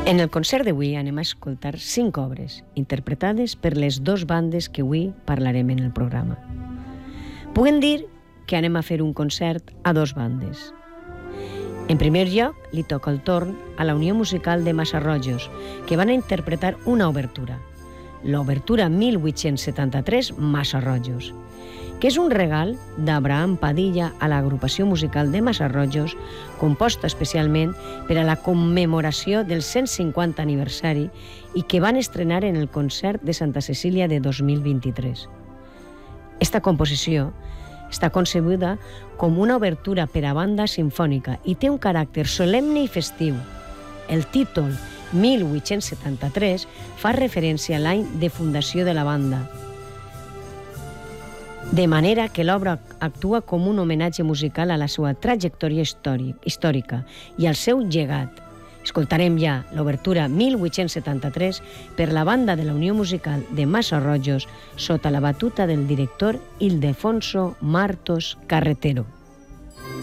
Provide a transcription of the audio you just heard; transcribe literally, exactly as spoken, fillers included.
En el concert d'avui anem a escoltar cinc obres, interpretades per les dues bandes que avui parlarem en el programa. Puguem dir que anem a fer un concert a dues bandes. En primer lloc, li toca el torn a la Unió Musical de Massarrojos, que van a interpretar una obertura, l'obertura mil vuit-cents setanta-tres Massarrojos, que és un regal d'Abraham Padilla a l'agrupació musical de Massarrojos, composta especialment per a la commemoració del cent cinquanta aniversari i que van estrenar en el concert de Santa Cecília de dos mil vint-i-tres. Esta composició està concebuda com una obertura per a banda simfònica i té un caràcter solemne i festiu. El títol mil vuit-cents setanta-tres fa referència a l'any de fundació de la banda, de manera que l'obra actua com un homenatge musical a la seva trajectòria històrica i al seu llegat. Escoltarem ja l'obertura mil vuit-cents setanta-tres per la banda de la Unió Musical de Massarrojos sota la batuta del director Ildefonso Martos Carretero.